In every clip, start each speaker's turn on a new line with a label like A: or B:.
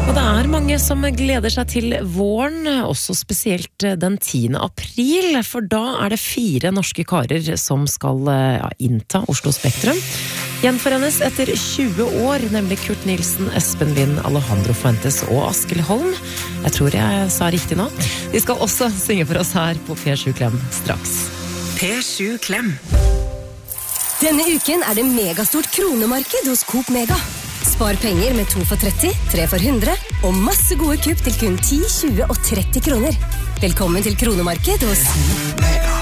A: Og det mange som gleder seg til våren, også spesielt den 10. april, for da det 4 norske karer som skal innta Oslo Spektrum. Gjenforenes etter 20 år, nemlig Kurt Nilsen, Espen Lind, Alejandro Fuentes og Askild Holm. Jeg tror jeg sa riktig nå. De skal også synge for oss her på P7 Klem straks.
B: P7 Klem.
C: Denne uken det megastort kronemarked hos Coop Mega. Spar penger med 2 for 30, 3 for 100 og masse gode kupp til kun 10, 20 og 30 kroner. Velkommen til kronemarked hos Coop Mega.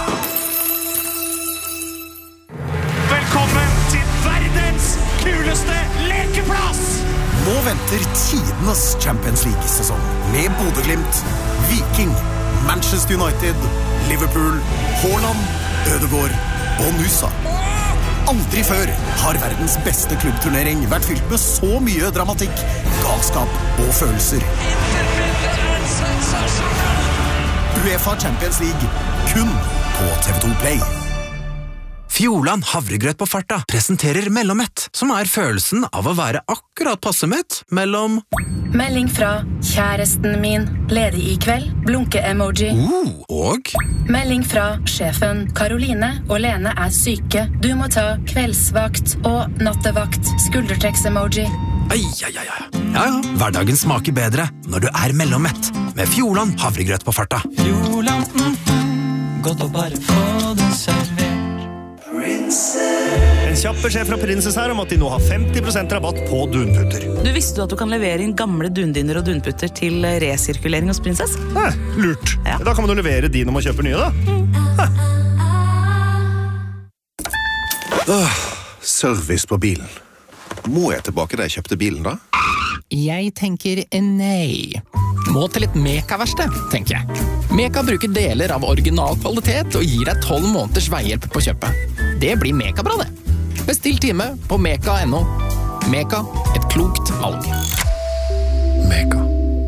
D: Velkommen til verdens kuleste lekeplass!
E: Nå venter tidenes Champions League-sesong med Bodø/Glimt, Viking, Manchester United, Liverpool, Haaland, Ødegaard og Nusa. Aldri før har verdens beste klubbturnering vært fylt med så mye dramatikk, galskap og følelser. UEFA Champions League, kun på TV2 Play.
F: Fjordland havregrøt på farta presenterer Mellommett, som følelsen av å være akkurat passe mett mellom
G: Melding fra kjæresten min, ledig I kveld, blunke-emoji.
F: Og
G: Melding fra sjefen, Karoline og Lene syke, du må ta kveldsvakt og nattevakt, skuldertrekks-emoji.
F: Ai. Ja, hverdagen smaker bedre når du Mellommett, med Fjordland havregrøt på farta.
H: Fjordland, godt å bare få det servert.
D: En kjapp beskjed fra Princess her om at de nå har 50% rabatt på dunputter.
I: Du visste at du kan levere inn gamle dundyner og dunputter til resirkulering hos Princess?
D: Lurt.
I: Ja.
D: Da kan man jo levere de når man kjøper nye, da.
J: Service på bilen. Må jeg tilbake da jeg kjøpte bilen da?
K: Jeg tenker nei. Må til et Meka-verksted, tenker jeg. Meka bruker deler av original kvalitet og gir deg 12 måneders veihjelp på kjøpet. Det blir Meka-bra, det. Bestill time på meka.no. Meka, et klokt valg.
E: Mega.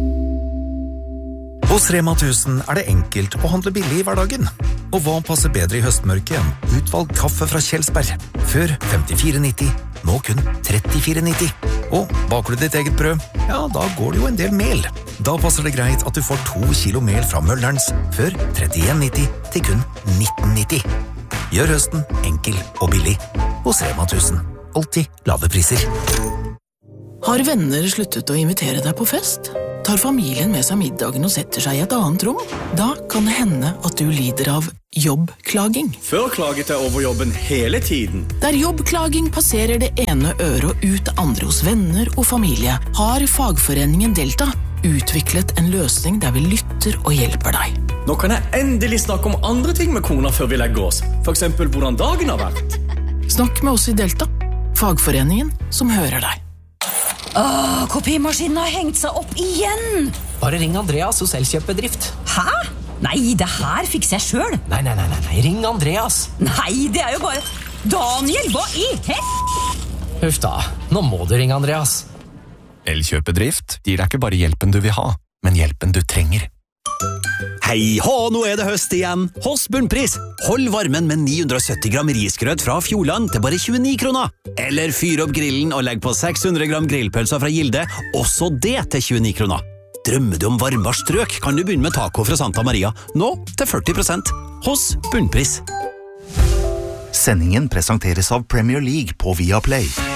E: Hos Rema 1000 det enkelt å handle billig I hverdagen. Og hva passer bedre I høstmørket enn utvalgt kaffe fra Kjelsberg? Før 54,90, nå kun 34,90. Og baker du ditt eget brød? Ja, da går det jo en del mel. Da passer det greit at du får 2 kilo mel fra Møllerens, før 31,90 til kun 19,90. Gjør høsten enkel og billig. Hos Rema 1000. Alltid lave priser.
L: Har venner sluttet å invitere deg på fest? Tar familien med seg middagen og setter seg I et annet rom? Da kan det hende at du lider av jobbklaging.
M: Før klaget jeg over jobben hele tiden.
L: Der jobbklaging passerer det ene øret og ut det andre hos venner og familie, har fagforeningen Delta utviklet en løsning der vi lytter og hjelper deg.
M: Nå kan jeg endelig snakke om andre ting med kona før vi legger oss. For eksempel hvordan dagen har vært.
L: Snakk med oss I Delta, fagforeningen som hører deg.
N: Kopimaskinen har hengt seg opp igjen!
O: Bare ring Andreas hos Elkjøpbedrift.
N: Hæ? Nei, det her fikser jeg selv.
O: Nei, ring Andreas.
N: Nei, det jo bare... Daniel, hva I
O: Huff da, nå må du ringe Andreas.
P: Elkjøpedrift gir deg ikke bare hjelpen du vil ha, men hjelpen du trenger.
Q: Hei, nå det høst igjen. Hos Bunnpris. Hold varmen med 970 gram risgrøt fra Fjordland til bare 29 kroner. Eller fyr opp grillen og legg på 600 gram grillpølser fra Gilde, også det til 29 kroner. Drømmer du om varmere strøk, kan du begynne med taco fra Santa Maria. Nå til 40%. Hos Bunnpris.
R: Sendingen presenteres av Premier League på Viaplay.